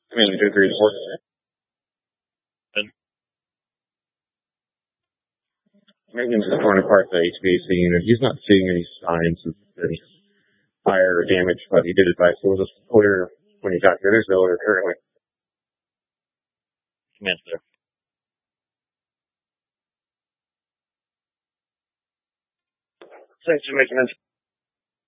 I mean, 2-3 is working. Megan's torn apart the HVAC unit. He's not seeing any signs of any fire or damage, but he did advise there was a odor when he got here. There's no odor currently. Command there. Thanks for making this.